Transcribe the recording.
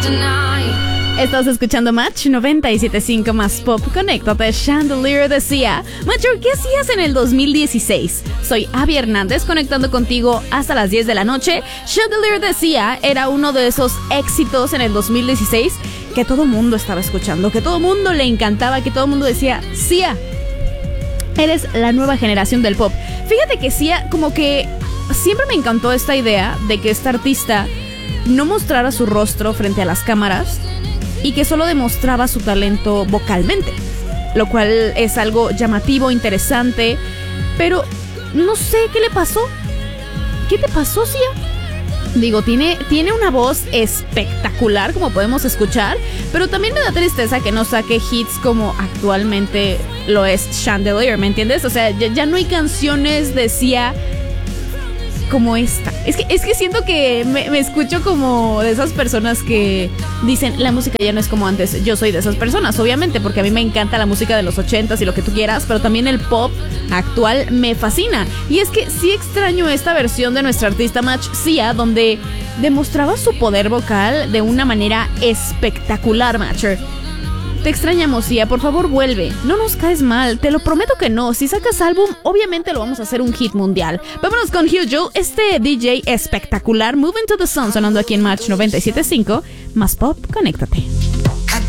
Estás escuchando Match 97.5 más pop. Conéctate. Chandelier decía: Macho, ¿qué hacías en el 2016? Soy Abby Hernández, conectando contigo hasta las 10 de la noche. Chandelier decía era uno de esos éxitos en el 2016 que todo mundo estaba escuchando, que todo mundo le encantaba, que todo mundo decía: Sia, eres la nueva generación del pop. Fíjate que Sia, como que siempre me encantó esta idea de que esta artista no mostrara su rostro frente a las cámaras y que solo demostraba su talento vocalmente, lo cual es algo llamativo, interesante, pero no sé qué le pasó. ¿Qué te pasó, Sia? Digo, tiene una voz espectacular, como podemos escuchar, pero también me da tristeza que no saque hits como actualmente lo es Chandelier, ¿me entiendes? O sea, ya no hay canciones de Sia como esta. Es que siento que me escucho como de esas personas que dicen: la música ya no es como antes. Yo soy de esas personas, obviamente, porque a mí me encanta la música de los 80s y lo que tú quieras, pero también el pop actual me fascina. Y es que sí extraño esta versión de nuestra artista Match, Sia, donde demostraba su poder vocal de una manera espectacular, Matcher. Te extrañamos, Sia, por favor vuelve. No nos caes mal, te lo prometo que no. Si sacas álbum, obviamente lo vamos a hacer un hit mundial. Vámonos con Hugh Joe, este DJ espectacular. Moving to the Sun, sonando aquí en Match 97.5. Más pop, conéctate.